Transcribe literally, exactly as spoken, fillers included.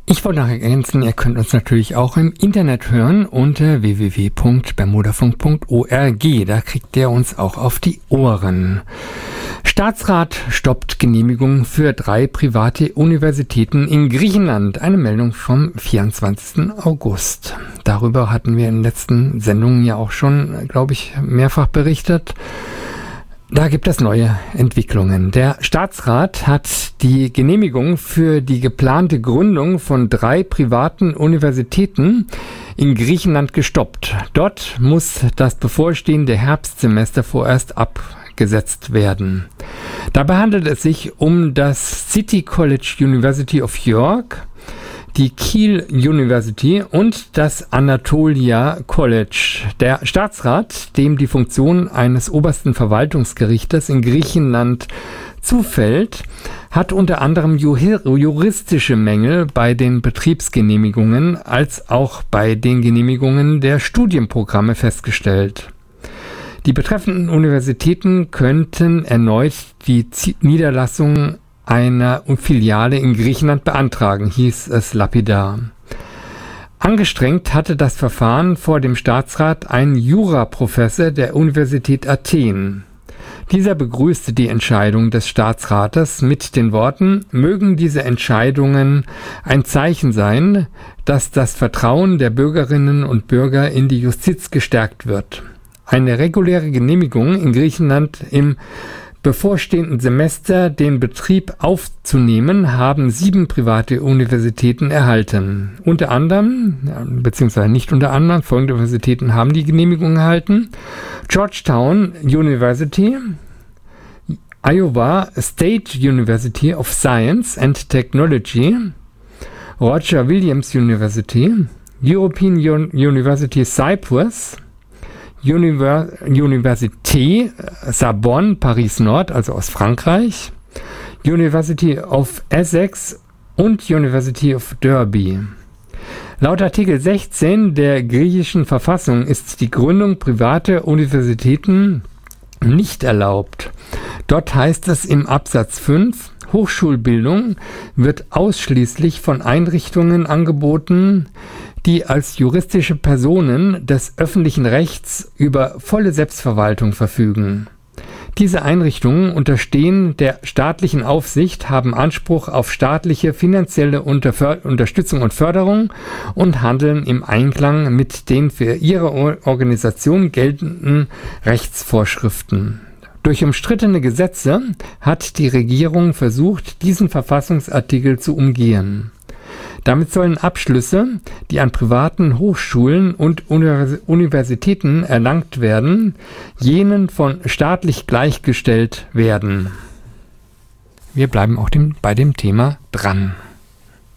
Ich wollte noch ergänzen, ihr könnt uns natürlich auch im Internet hören unter w w w punkt bermudafunk punkt org. Da kriegt ihr uns auch auf die Ohren. Staatsrat stoppt Genehmigung für drei private Universitäten in Griechenland. Eine Meldung vom vierundzwanzigsten August. Darüber hatten wir in den letzten Sendungen ja auch schon, glaube ich, mehrfach berichtet. Da gibt es neue Entwicklungen. Der Staatsrat hat die Genehmigung für die geplante Gründung von drei privaten Universitäten in Griechenland gestoppt. Dort muss das bevorstehende Herbstsemester vorerst abgesetzt werden. Dabei handelt es sich um das City College University of York, die Kiel University und das Anatolia College. Der Staatsrat, dem die Funktion eines obersten Verwaltungsgerichtes in Griechenland zufällt, hat unter anderem juristische Mängel bei den Betriebsgenehmigungen als auch bei den Genehmigungen der Studienprogramme festgestellt. Die betreffenden Universitäten könnten erneut die Niederlassung einer Filiale in Griechenland beantragen, hieß es lapidar. Angestrengt hatte das Verfahren vor dem Staatsrat ein Juraprofessor der Universität Athen. Dieser begrüßte die Entscheidung des Staatsrates mit den Worten: Mögen diese Entscheidungen ein Zeichen sein, dass das Vertrauen der Bürgerinnen und Bürger in die Justiz gestärkt wird. Eine reguläre Genehmigung in Griechenland im bevorstehenden Semester den Betrieb aufzunehmen, haben sieben private Universitäten erhalten. Unter anderem, beziehungsweise nicht unter anderem, folgende Universitäten haben die Genehmigung erhalten: Georgetown University, Iowa State University of Science and Technology, Roger Williams University, European University Cyprus, Univers- Université Sorbonne Paris Nord, also aus Frankreich, University of Essex und University of Derby. Laut Artikel sechzehn der griechischen Verfassung ist die Gründung privater Universitäten nicht erlaubt. Dort heißt es im Absatz fünf, Hochschulbildung wird ausschließlich von Einrichtungen angeboten, die als juristische Personen des öffentlichen Rechts über volle Selbstverwaltung verfügen. Diese Einrichtungen unterstehen der staatlichen Aufsicht, haben Anspruch auf staatliche finanzielle Unterfer- Unterstützung und Förderung und handeln im Einklang mit den für ihre Organisation geltenden Rechtsvorschriften. Durch umstrittene Gesetze hat die Regierung versucht, diesen Verfassungsartikel zu umgehen. Damit sollen Abschlüsse, die an privaten Hochschulen und Universitäten erlangt werden, jenen von staatlich gleichgestellt werden. Wir bleiben auch dem, bei dem Thema dran.